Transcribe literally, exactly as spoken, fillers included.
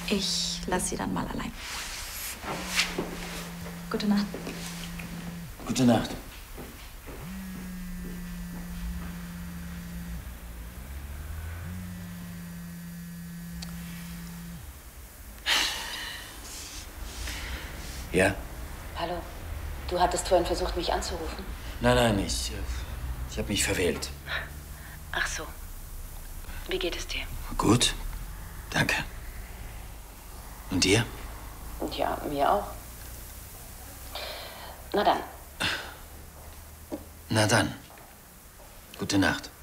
Ich lasse Sie dann mal allein. Gute Nacht. Gute Nacht. Ja? Hallo. Du hattest vorhin versucht, mich anzurufen? Nein, nein, ich, ich habe mich verwählt. Ach so. Wie geht es dir? Gut, danke. Und dir? Ja, mir auch. Na dann. Na dann. Gute Nacht.